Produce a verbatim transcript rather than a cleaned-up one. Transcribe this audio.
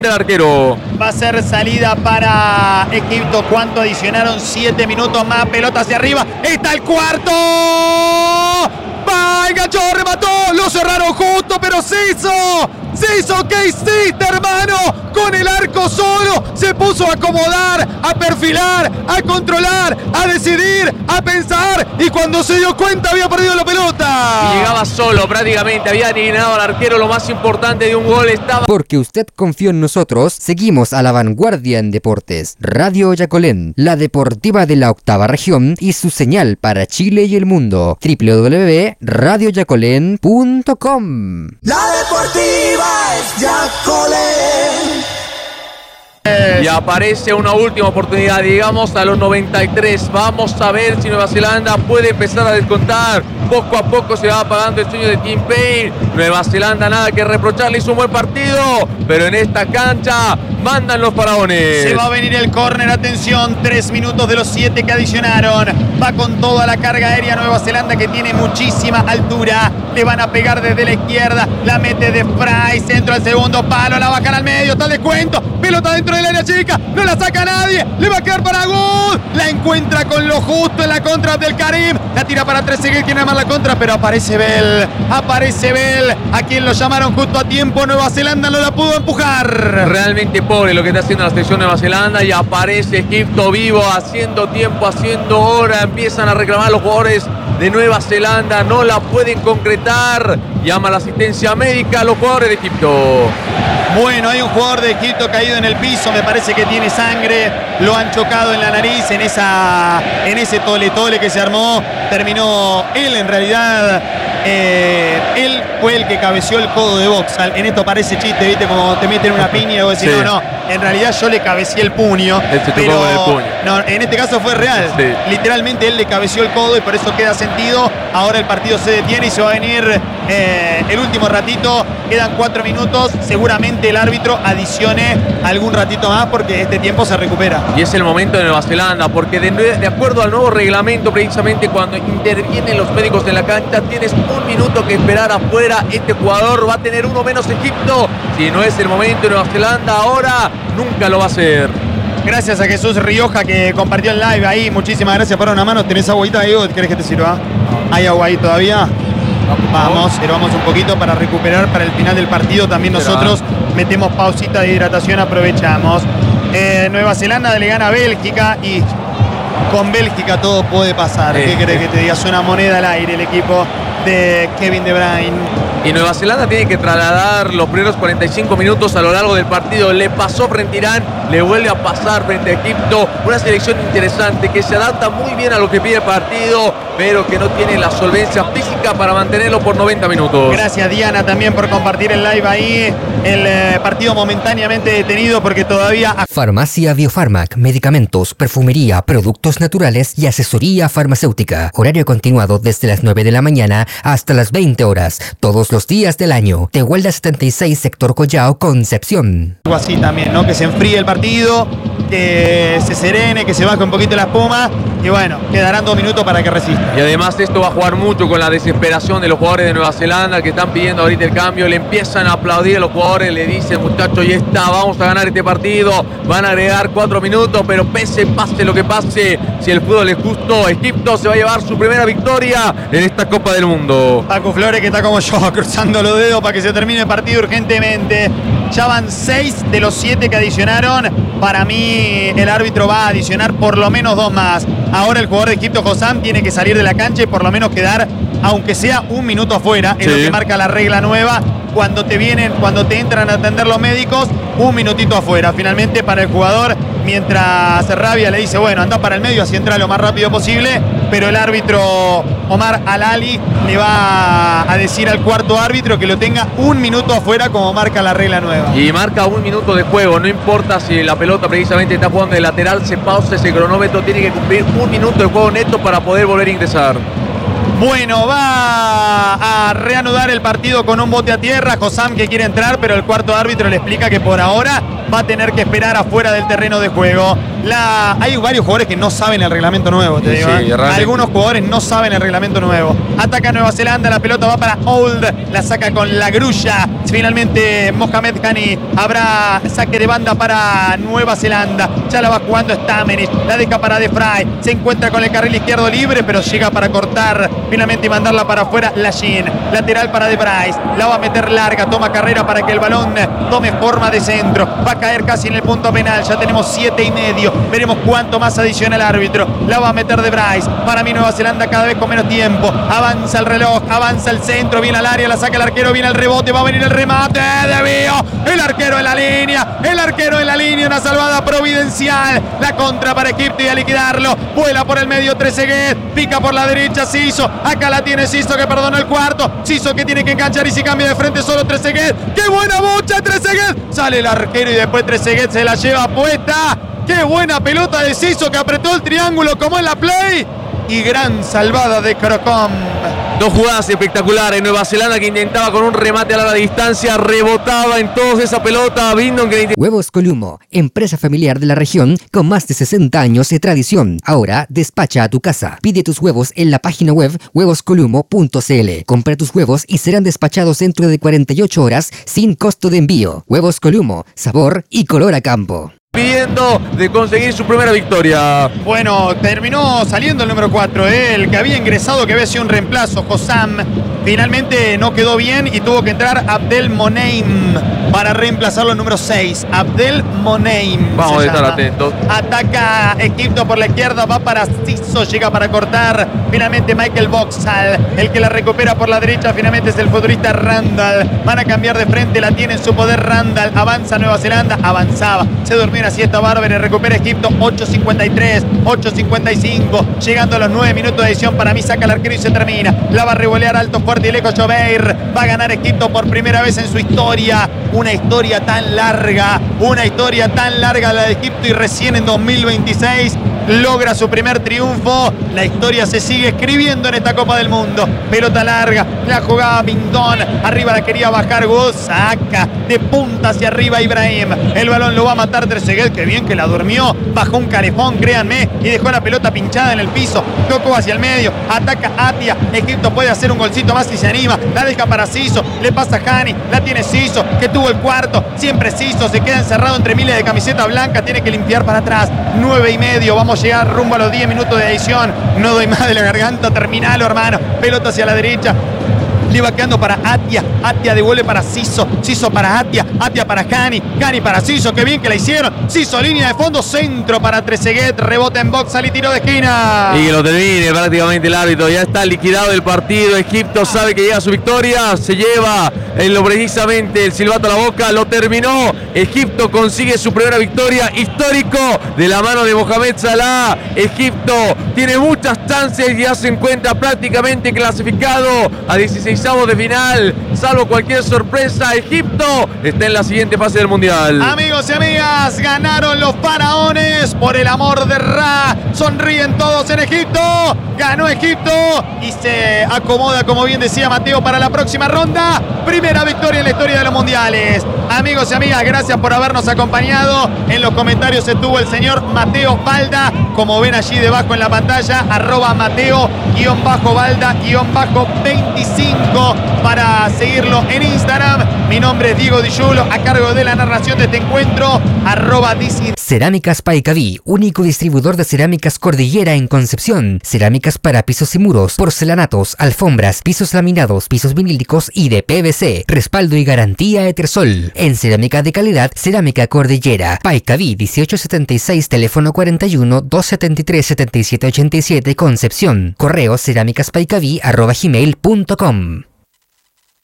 del arquero. Va a ser salida para Egipto. ¿Cuánto adicionaron? Siete minutos más. Pelota hacia arriba. Está el cuarto. Va, enganchó, remató. Lo cerraron justo, pero se hizo. Se hizo. ¿Qué hiciste, hermano? Con el arco solo. Se puso a acomodar, a perfilar, a controlar, a decidir, a pensar. Y cuando se dio cuenta había perdido la pelota. Y llegaba solo prácticamente. Había eliminado al arquero. Lo más importante de un gol estaba... Porque usted confió en nosotros, seguimos a la vanguardia en deportes. Radio Yacolén, la deportiva de la octava región y su señal para Chile y el mundo. doble u doble u doble punto radio yacolén punto com. La deportiva es Yacolén. Y aparece una última oportunidad, llegamos a los noventa y tres. Vamos a ver si Nueva Zelanda puede empezar a descontar. Poco a poco se va apagando el sueño de Tim Payne. Nueva Zelanda nada que reprocharle, hizo un buen partido, pero en esta cancha mandan los faraones. Se va a venir el córner, atención, tres minutos de los siete que adicionaron. Va con toda la carga aérea Nueva Zelanda, que tiene muchísima altura. Le van a pegar desde la izquierda, la mete de Fry, centro al segundo palo, la bajan al medio, está el descuento, pelota dentro del área chica, no la saca nadie, le va a quedar para Good, la encuentra con lo justo en la contra del Karim, la tira para Trezeguet, quiere armar la contra, pero aparece Bell, aparece Bell, a quien lo llamaron justo a tiempo. Nueva Zelanda no la pudo empujar. Realmente pobre lo que está haciendo la selección de Nueva Zelanda, y aparece Egipto vivo, haciendo tiempo, haciendo hora, empiezan a reclamar los jugadores de Nueva Zelanda, no la pueden concretar, llama la asistencia médica a los jugadores de Egipto. Bueno, hay un jugador de Egipto caído en el piso, me parece que tiene sangre, lo han chocado en la nariz, en, esa, en ese tole tole que se armó, terminó él en realidad, eh, él fue el que cabeceó el codo de Boxall. En esto parece chiste, viste, como te meten una piña y vos decís, sí. no, no, en realidad yo le cabeceé el puño, él se pero tocó con el puño. No, en este caso fue real, sí. Literalmente él le cabeció el codo y por eso queda sentido. Ahora el partido se detiene y se va a venir eh, el último ratito, quedan cuatro minutos, seguramente el árbitro adicione algún ratito más porque este tiempo se recupera. Y es el momento de Nueva Zelanda, porque de, de acuerdo al nuevo reglamento, precisamente cuando intervienen los médicos en la cancha, tienes un minuto que esperar afuera. Este jugador va a tener uno menos Egipto. Si no es el momento de Nueva Zelanda ahora, nunca lo va a hacer. Gracias a Jesús Rioja que compartió el live ahí. Muchísimas gracias por una mano. ¿Tenés agüita ahí o querés que te sirva? ¿Hay agua ahí todavía? Vamos, pero vamos un poquito para recuperar para el final del partido. También nosotros metemos pausita de hidratación, aprovechamos. Eh, Nueva Zelanda le gana a Bélgica y con Bélgica todo puede pasar. Sí, ¿qué querés sí. que te diga? Suena moneda al aire el equipo de Kevin De Bruyne. Y Nueva Zelanda tiene que trasladar los primeros cuarenta y cinco minutos a lo largo del partido. Le pasó frente a Irán, le vuelve a pasar frente a Egipto. Una selección interesante que se adapta muy bien a lo que pide el partido, pero que no tiene la solvencia física para mantenerlo por noventa minutos. Gracias, Diana, también por compartir el live ahí. El eh, partido momentáneamente detenido porque todavía... Farmacia Biofarmac, medicamentos, perfumería, productos naturales y asesoría farmacéutica. Horario continuado desde las nueve de la mañana hasta las veinte horas, todos los días del año. Tehuelda setenta y seis, sector Collao, Concepción. Algo así también, ¿no? Que se enfríe el partido, que se serene, que se baje un poquito la espuma y bueno, quedarán dos minutos para que resista. Y además esto va a jugar mucho con la desesperación de los jugadores de Nueva Zelanda que están pidiendo ahorita el cambio. Le empiezan a aplaudir a los jugadores, le dicen, muchachos, ya está, vamos a ganar este partido. Van a agregar cuatro minutos, pero pese, pase lo que pase, si el fútbol es justo, Egipto se va a llevar su primera victoria en esta Copa del Mundo. Paco Flores, que está como yo, cruzando los dedos para que se termine el partido urgentemente. Ya van seis de los siete que adicionaron. Para mí el árbitro va a adicionar por lo menos dos más. Ahora el jugador de Egipto, Hossam, tiene que salir de la cancha y por lo menos quedar, aunque sea un minuto afuera, es sí. lo que marca la regla nueva. Cuando te vienen, cuando te entran a atender los médicos, un minutito afuera. Finalmente para el jugador, mientras Rabia le dice, bueno, anda para el medio, así entra lo más rápido posible, pero el árbitro Omar Al-Ali le va a decir al cuarto árbitro que lo tenga un minuto afuera como marca la regla nueva. Y marca un minuto de juego, no importa si la pelota precisamente está jugando de lateral, se pausa ese cronómetro, tiene que cumplir un minuto de juego neto para poder volver a ingresar. Bueno, va a reanudar el partido con un bote a tierra. Hossam que quiere entrar, pero el cuarto árbitro le explica que por ahora va a tener que esperar afuera del terreno de juego. La... Hay varios jugadores que no saben el reglamento nuevo, te digo. Sí, ¿eh? Algunos jugadores no saben el reglamento nuevo. Ataca Nueva Zelanda, la pelota va para Old, la saca con la grulla. Finalmente Mohamed Khani, habrá saque de banda para Nueva Zelanda. Ya la va jugando Stamenic, la deja para De Vrij. Se encuentra con el carril izquierdo libre, pero llega para cortar finalmente y mandarla para afuera. Lachin, lateral para De Vrij, la va a meter larga, toma carrera para que el balón tome forma de centro. Va a caer casi en el punto penal, ya tenemos siete y medio. Veremos cuánto más adiciona el árbitro. La va a meter De Vrij. Para mí Nueva Zelanda cada vez con menos tiempo. Avanza el reloj, avanza el centro, viene al área, la saca el arquero, viene el rebote, va a venir el remate de Bio. El arquero en la línea, el arquero en la línea, una salvada providencial. La contra para Egipto y a liquidarlo. Vuela por el medio Trezeguet, pica por la derecha Siso. Acá la tiene Siso que perdonó el cuarto. Siso que tiene que enganchar y si cambia de frente solo Trezeguet. ¡Qué buena bocha Trezeguet! Sale el arquero y después Trezeguet se la lleva puesta. ¡Qué buena pelota de Siso que apretó el triángulo como en la play! Y gran salvada de Crocom. Dos jugadas espectaculares. Nueva Zelanda que intentaba con un remate a larga distancia, rebotaba en toda esa pelota. Bindon que le... Huevos Columo, empresa familiar de la región con más de sesenta años de tradición. Ahora despacha a tu casa. Pide tus huevos en la página web huevos columo punto c l. Compra tus huevos y serán despachados dentro de cuarenta y ocho horas sin costo de envío. Huevos Columo, sabor y color a campo. Pidiendo de conseguir su primera victoria. Bueno, terminó saliendo el número cuatro, ¿eh? El que había ingresado, que había sido un reemplazo, Hossam. Finalmente no quedó bien y tuvo que entrar Abdel Moneim para reemplazarlo el número seis. Abdel Moneim. Vamos a estar atentos. Ataca Egipto por la izquierda, va para Siso, llega para cortar. Finalmente Michael Boxall, el que la recupera por la derecha, finalmente es el futbolista Randall. Van a cambiar de frente, la tiene en su poder Randall. Avanza Nueva Zelanda, avanzaba. Se durmió una siesta bárbara y recupera Egipto. Ocho cincuenta y tres, ocho cincuenta y cinco. Llegando a los nueve minutos de edición, para mí saca el arquero y se termina. La va a revolear alto, fuerte y lejos Jobeir. Va a ganar Egipto por primera vez en su historia. Una historia tan larga, una historia tan larga la de Egipto y recién en dos mil veintiséis logra su primer triunfo. La historia se sigue escribiendo en esta Copa del Mundo. Pelota larga, la jugaba Bindon, arriba la quería bajar Gus, saca de punta hacia arriba Ibrahim. El balón lo va a matar Trezeguet, que bien que la durmió, bajó un carefón, créanme, y dejó la pelota pinchada en el piso. Tocó hacia el medio, ataca Atia. Egipto puede hacer un golcito más si se anima. La deja para Siso, le pasa a Khani, la tiene Siso, que tuvo el cuarto. Siempre Siso se queda encerrado entre miles de camiseta blanca, tiene que limpiar para atrás. Nueve y medio, vamos a llegar rumbo a los diez minutos de edición. No doy más de la garganta, terminalo, hermano. Pelota hacia la derecha. Le va quedando para Atia. Atia devuelve para Siso. Siso para Atia. Atia para Khani. Khani para Siso. Qué bien que la hicieron. Siso, línea de fondo. Centro para Trezeguet. Rebota en box. Y tiro de esquina. Y que lo termine prácticamente el árbitro. Ya está liquidado el partido. Egipto sabe que llega a su victoria. Se lleva en lo precisamente el silbato a la boca. Lo terminó. Egipto consigue su primera victoria. Histórico de la mano de Mohamed Salah. Egipto tiene muchas chances y ya se encuentra prácticamente clasificado a dieciséis de final, salvo cualquier sorpresa. Egipto está en la siguiente fase del mundial. Amigos y amigas, ganaron los faraones por el amor de Ra. Sonríen todos en Egipto. Ganó Egipto y se acomoda, como bien decía Mateo, para la próxima ronda. Primera victoria en la historia de los mundiales. Amigos y amigas, gracias por habernos acompañado. En los comentarios estuvo el señor Mateo Balda, como ven allí debajo en la pantalla, arroba Mateo guión bajo Balda guión bajo veinticinco para seguirlo en Instagram. Mi nombre es Diego Di Giulio, a cargo de la narración de este encuentro, arroba D C. Cerámicas Paicaví, único distribuidor de cerámicas Cordillera en Concepción. Cerámicas para pisos y muros, porcelanatos, alfombras, pisos laminados, pisos vinílicos y de P V C. Respaldo y garantía Etersol. En cerámica de calidad, Cerámica Cordillera. Paicaví dieciocho setenta y seis, teléfono cuarenta y uno, doscientos setenta y tres, setenta y siete ochenta y siete, Concepción. Correo cerámicaspaicaví arroba gmail punto com.